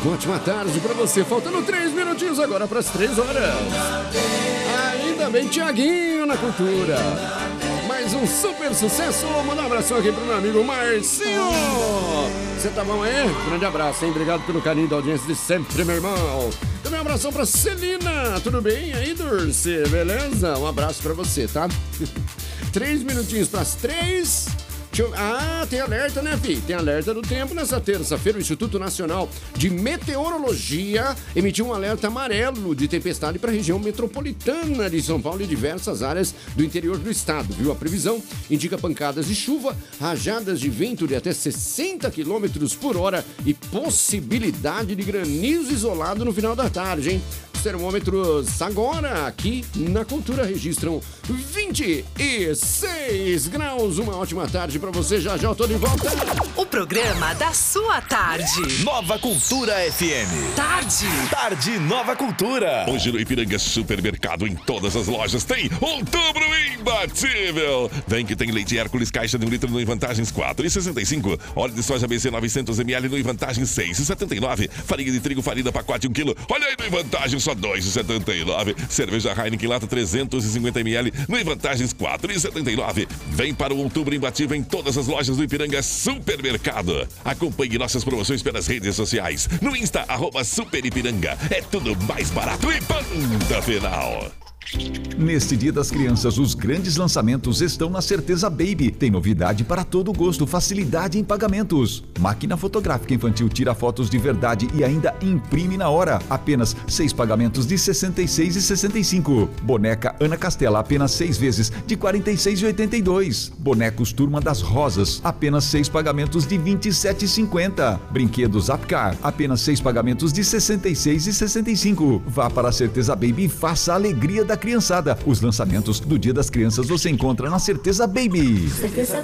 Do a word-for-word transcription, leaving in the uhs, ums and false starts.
Uma ótima tarde pra você. Faltando três minutinhos agora pras três horas. Ainda bem, Tiaguinho na cultura. Mais um super sucesso. Manda um abração aqui pro meu amigo Marcinho. Você tá bom aí? Grande abraço, hein? Obrigado pelo carinho da audiência de sempre, meu irmão. Também um abração pra Celina. Tudo bem aí, Durce? Beleza? Um abraço pra você, tá? Três minutinhos pras três. Eu... Ah, tem alerta, né, Fih? Tem alerta do tempo. Nessa terça-feira, o Instituto Nacional de Meteorologia emitiu um alerta amarelo de tempestade para a região metropolitana de São Paulo e diversas áreas do interior do estado, viu? A previsão indica pancadas de chuva, rajadas de vento de até sessenta quilômetros por hora e possibilidade de granizo isolado no final da tarde, hein? Os termômetros agora aqui na Cultura registram vinte e seis graus. Uma ótima tarde pra você, já já eu tô de volta. O programa da sua tarde. Nova Cultura F M. Tarde. Tarde Nova Cultura. Hoje no Ipiranga Supermercado, em todas as lojas, tem Outubro Imbatível. Vem que tem leite Hércules, caixa de um litro no Vantagens quatro e sessenta e cinco. Óleo de soja B C novecentos mililitros no Vantagens seis e setenta e nove. Farinha de trigo farina pacote um quilo. Olha aí no Vantagens só dois e setenta e nove. Cerveja Heineken lata trezentos e cinquenta mililitros no Vantagens quatro e setenta e nove. Vem para o Outubro Imbatível em todas as lojas do Ipiranga Supermercado. Acompanhe nossas promoções pelas redes sociais. No Insta, arroba Super Ipiranga. É tudo mais barato e ponta final. Neste Dia das Crianças, os grandes lançamentos estão na Certeza Baby. Tem novidade para todo gosto, facilidade em pagamentos. Máquina fotográfica infantil tira fotos de verdade e ainda imprime na hora. Apenas seis pagamentos de sessenta e seis reais e sessenta e cinco centavos. Boneca Ana Castela, apenas seis vezes de quarenta e seis reais e oitenta e dois centavos. Bonecos Turma das Rosas, apenas seis pagamentos de vinte e sete reais e cinquenta centavos. Brinquedos Apcar, apenas seis pagamentos de sessenta e seis reais e sessenta e cinco centavos. Vá para a Certeza Baby e faça a alegria da criançada. Os lançamentos do Dia das Crianças você encontra na Certeza Baby. Certeza